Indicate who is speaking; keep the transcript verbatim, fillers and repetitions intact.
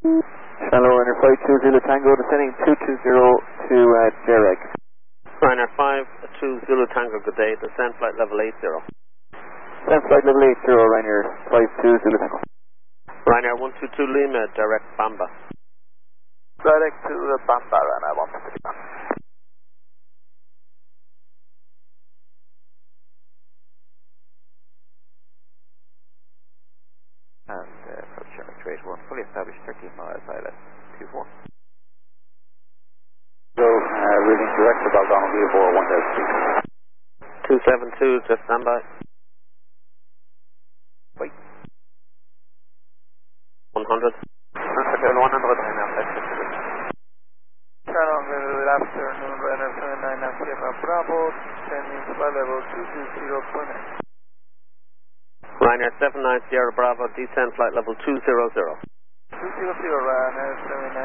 Speaker 1: Shallow Ryanair five two Zulu Tango, descending two two zero to uh, Jereg.
Speaker 2: Ryanair five two Zulu Tango, good day, descend flight level eight zero.
Speaker 1: Descend flight level eight zero, Ryanair five two Zulu Tango.
Speaker 2: Ryanair one two two Lima, direct Bamba.
Speaker 1: Direct to uh, Bamba, Ryanair one two two Lima. And uh, approach Charlie two eight one, fully established thirteen miles I L S two four. So, uh, reading direct to Baldano V four one thousand feet.
Speaker 2: two seven two, just stand by.
Speaker 1: Wait.
Speaker 2: one hundred.
Speaker 1: one hundred and
Speaker 3: Channel, good afternoon, Ryanair seven nine nine Sierra Bravo, sending flight level two two zero Pune.
Speaker 2: Ryanair seven nine Sierra Bravo, descend flight level two zero zero.
Speaker 3: two zero zero, Ryanair seven nine